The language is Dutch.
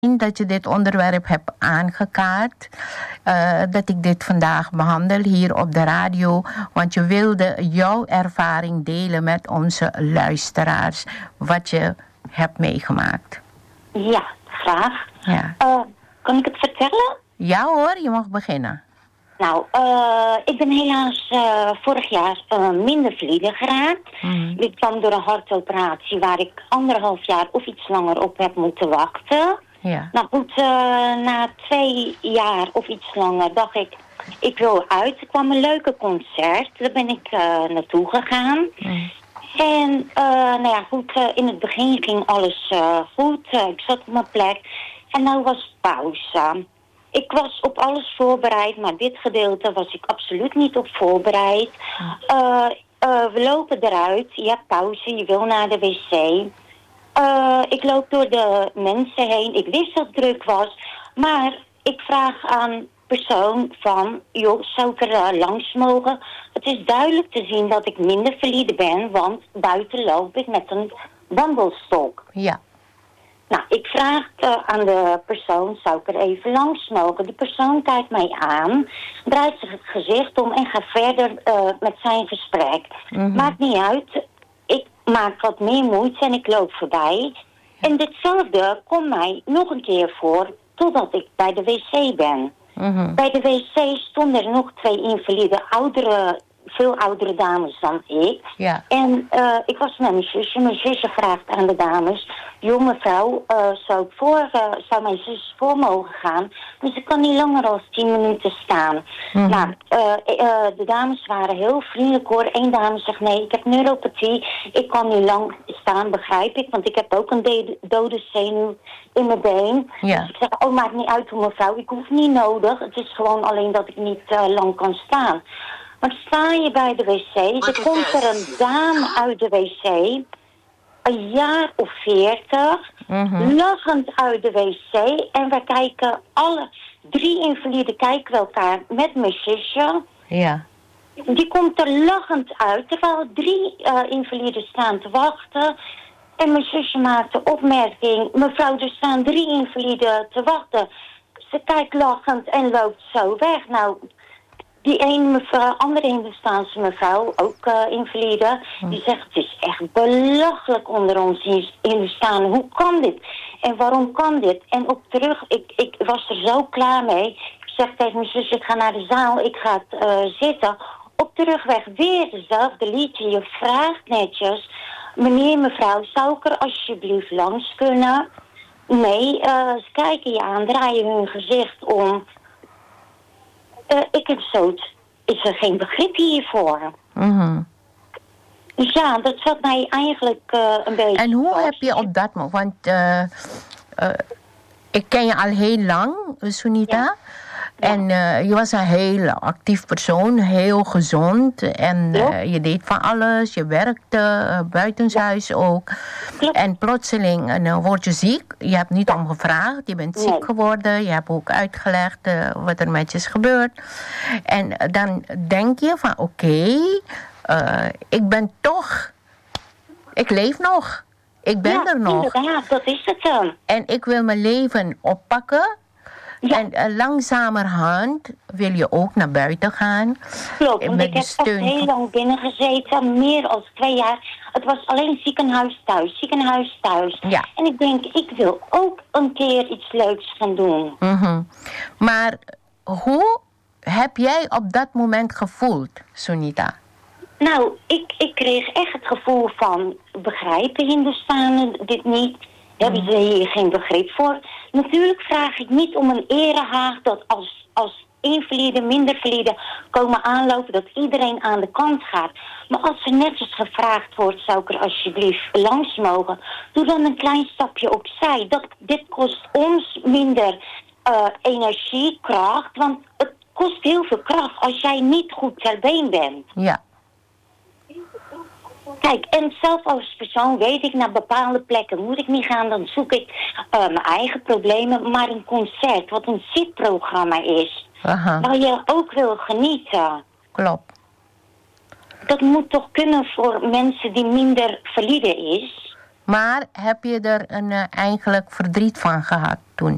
dat je dit onderwerp hebt aangekaart. Dat ik dit vandaag behandel hier op de radio. Want je wilde jouw ervaring delen met onze luisteraars. Wat je hebt meegemaakt. Ja, graag. Ja. Kan ik het vertellen? Ja hoor, je mag beginnen. Nou, ik ben helaas vorig jaar minder valide geraakt. Dit kwam door een hartoperatie waar ik 1,5 jaar of iets langer op heb moeten wachten. Ja. Nou goed, na 2 jaar of iets langer dacht ik wil uit. Er kwam een leuke concert, daar ben ik naartoe gegaan. En nou ja, goed, in het begin ging alles goed. Ik zat op mijn plek en nou was pauze. Ik was op alles voorbereid, maar dit gedeelte was ik absoluut niet op voorbereid. We lopen eruit, je hebt pauze, je wil naar de wc. Ik loop door de mensen heen, ik wist dat het druk was. Maar ik vraag aan persoon van, joh, zou ik er langs mogen? Het is duidelijk te zien dat ik minder valide ben, want buiten loop ik met een wandelstok. Ja. Nou, ik vraag aan de persoon, zou ik er even langs mogen? Die persoon kijkt mij aan, draait zich het gezicht om en gaat verder met zijn gesprek. Maakt niet uit, ik maak wat meer moeite en ik loop voorbij. En ditzelfde komt mij nog een keer voor, totdat ik bij de wc ben. Bij de wc stonden er nog 2 invalide veel oudere dames dan ik. Ja. En ik was met mijn zusje. Mijn zusje vraagt aan de dames, joh mevrouw, zou mijn zus voor mogen gaan? Dus ik kan niet langer dan 10 minuten staan. Nou, de dames waren heel vriendelijk hoor. Eén dame zegt, nee, ik heb neuropathie. Ik kan niet lang staan, begrijp ik. Want ik heb ook een dode zenuw in mijn been. Ja. Dus ik zeg, oh, maakt niet uit hoor mevrouw. Ik hoef niet nodig. Het is gewoon alleen dat ik niet lang kan staan. Maar sta je bij de wc, er komt er een dame uit de wc, een jaar of 40, lachend uit de wc. En we kijken, alle 3 invaliden kijken elkaar met mijn zusje. Ja. Die komt er lachend uit, terwijl 3 invaliden staan te wachten. En mijn zusje maakt de opmerking, mevrouw, er staan 3 invaliden te wachten. Ze kijkt lachend en loopt zo weg. Nou, die andere Hindoestaanse mevrouw, ook invalide, die zegt, het is echt belachelijk onder ons Hindoestanen. Hoe kan dit? En waarom kan dit? En op terug, ik was er zo klaar mee. Ik zeg tegen mijn zus, ik ga naar de zaal, ik ga zitten. Op terugweg weer dezelfde liedje. Je vraagt netjes, meneer, mevrouw, zou ik er alsjeblieft langs kunnen? Nee, ze kijken je aan, draaien hun gezicht om. Ik heb zoiets, is er geen begrip hiervoor? Dus ja, dat zat mij eigenlijk een beetje. En hoe heb je op dat moment, want ik ken je al heel lang, Sunita. Ja. En je was een heel actief persoon, heel gezond. En je deed van alles, je werkte buitenshuis ook. Klopt. En plotseling word je ziek. Je hebt niet om gevraagd, je bent ziek geworden. Je hebt ook uitgelegd wat er met je is gebeurd. En dan denk je van oké, ik leef nog. Ik ben er nog. Inderdaad, dat is het dan. En ik wil mijn leven oppakken. Ja. En langzamerhand wil je ook naar buiten gaan. Klopt, want ik heb echt heel lang binnen gezeten, meer dan 2 jaar. Het was alleen ziekenhuis thuis. Ja. En ik denk, ik wil ook een keer iets leuks gaan doen. Maar hoe heb jij op dat moment gevoeld, Sunita? Nou, ik kreeg echt het gevoel van, begrijpen Hindoestanen dit niet? Hebben ze hier geen begrip voor? Natuurlijk vraag ik niet om een erehaag dat als invalide, minder valide komen aanlopen, dat iedereen aan de kant gaat. Maar als er netjes gevraagd wordt, zou ik er alsjeblieft langs mogen. Doe dan een klein stapje opzij. Dit kost ons minder energie, kracht, want het kost heel veel kracht als jij niet goed ter been bent. Ja. Kijk, en zelf als persoon weet ik, naar bepaalde plekken moet ik niet gaan. Dan zoek ik mijn eigen problemen. Maar een concert, wat een zitprogramma is, waar je ook wil genieten. Klopt. Dat moet toch kunnen voor mensen die minder valide is. Maar heb je er eigenlijk verdriet van gehad?